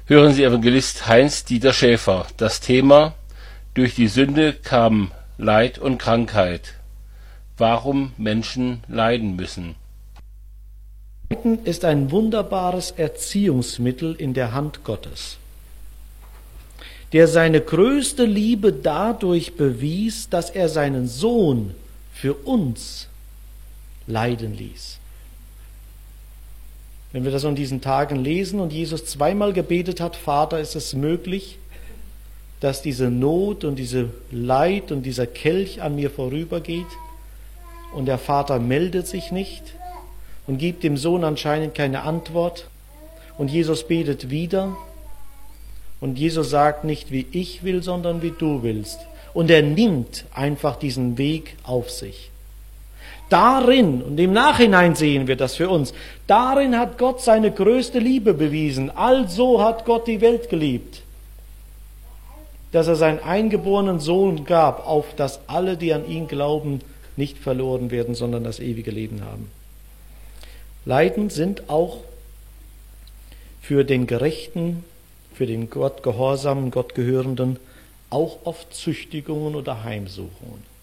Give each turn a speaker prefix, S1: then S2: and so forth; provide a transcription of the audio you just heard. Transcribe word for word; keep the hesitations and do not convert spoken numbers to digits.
S1: Hören Sie Evangelist Heinz-Dieter Schäfer. Das Thema: Durch die Sünde kamen Leid und Krankheit. Warum Menschen leiden müssen.
S2: Leiden ist ein wunderbares Erziehungsmittel in der Hand Gottes, der seine größte Liebe dadurch bewies, dass er seinen Sohn für uns leiden ließ. Wenn wir das in diesen Tagen lesen und Jesus zweimal gebetet hat: Vater, ist es möglich, dass diese Not und diese Leid und dieser Kelch an mir vorübergeht? Und der Vater meldet sich nicht und gibt dem Sohn anscheinend keine Antwort. Und Jesus betet wieder. Und Jesus sagt nicht, wie ich will, sondern wie du willst. Und er nimmt einfach diesen Weg auf sich. Darin, und im Nachhinein sehen wir das für uns, darin hat Gott seine größte Liebe bewiesen. Also hat Gott die Welt geliebt, dass er seinen eingeborenen Sohn gab, auf dass alle, die an ihn glauben, nicht verloren werden, sondern das ewige Leben haben. Leiden sind auch für den Gerechten, für den Gott gehorsamen, Gott gehörenden, auch oft Züchtigungen oder Heimsuchungen.